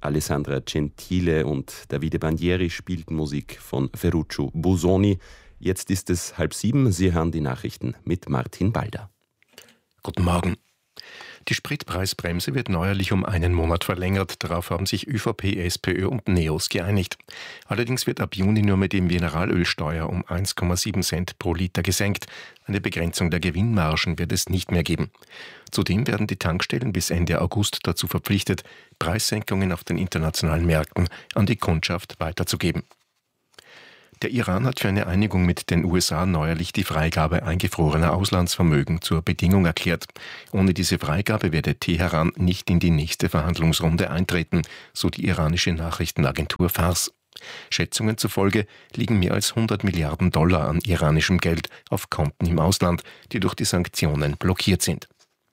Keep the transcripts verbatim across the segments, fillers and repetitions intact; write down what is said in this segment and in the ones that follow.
Alessandra Gentile und Davide Bandieri spielten Musik von Ferruccio Busoni. Jetzt ist es halb sieben. Sie hören die Nachrichten mit Martin Balder. Guten Morgen. Die Spritpreisbremse wird neuerlich um einen Monat verlängert. Darauf haben sich ÖVP, SPÖ und NEOS geeinigt. Allerdings wird ab Juni nur mit dem Mineralölsteuer um eins Komma sieben Cent pro Liter gesenkt. Eine Begrenzung der Gewinnmargen wird es nicht mehr geben. Zudem werden die Tankstellen bis Ende August dazu verpflichtet, Preissenkungen auf den internationalen Märkten an die Kundschaft weiterzugeben. Der Iran hat für eine Einigung mit den U S A neuerlich die Freigabe eingefrorener Auslandsvermögen zur Bedingung erklärt. Ohne diese Freigabe werde Teheran nicht in die nächste Verhandlungsrunde eintreten, so die iranische Nachrichtenagentur Fars. Schätzungen zufolge liegen mehr als hundert Milliarden Dollar an iranischem Geld auf Konten im Ausland, die durch die Sanktionen blockiert sind.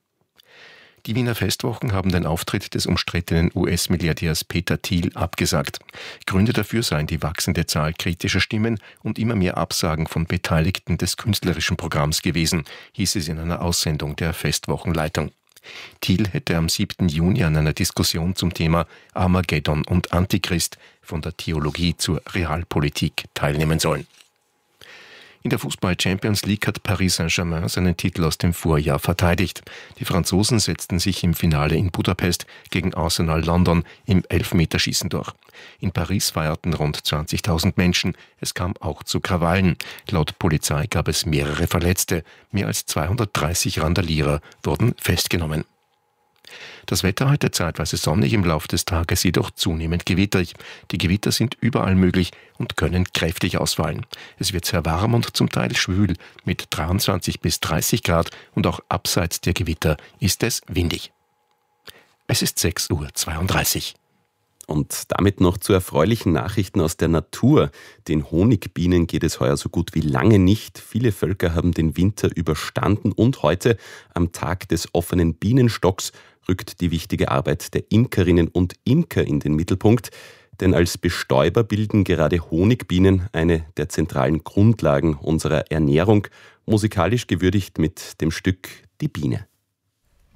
Die Wiener Festwochen haben den Auftritt des umstrittenen U S-Milliardärs Peter Thiel abgesagt. Gründe dafür seien die wachsende Zahl kritischer Stimmen und immer mehr Absagen von Beteiligten des künstlerischen Programms gewesen, hieß es in einer Aussendung der Festwochenleitung. Thiel hätte am siebten Juni an einer Diskussion zum Thema Armageddon und Antichrist von der Theologie zur Realpolitik teilnehmen sollen. In der Fußball-Champions League hat Paris Saint-Germain seinen Titel aus dem Vorjahr verteidigt. Die Franzosen setzten sich im Finale in Budapest gegen Arsenal London im Elfmeterschießen durch. In Paris feierten rund zwanzigtausend Menschen. Es kam auch zu Krawallen. Laut Polizei gab es mehrere Verletzte. Mehr als zweihundertdreißig Randalierer wurden festgenommen. Das Wetter heute zeitweise sonnig, im Laufe des Tages jedoch zunehmend gewitterig. Die Gewitter sind überall möglich und können kräftig ausfallen. Es wird sehr warm und zum Teil schwül mit dreiundzwanzig bis dreißig Grad und auch abseits der Gewitter ist es windig. Es ist sechs Uhr zweiunddreißig. Und damit noch zu erfreulichen Nachrichten aus der Natur. Den Honigbienen geht es heuer so gut wie lange nicht. Viele Völker haben den Winter überstanden und heute, am Tag des offenen Bienenstocks, rückt die wichtige Arbeit der Imkerinnen und Imker in den Mittelpunkt. Denn als Bestäuber bilden gerade Honigbienen eine der zentralen Grundlagen unserer Ernährung, musikalisch gewürdigt mit dem Stück Die Biene.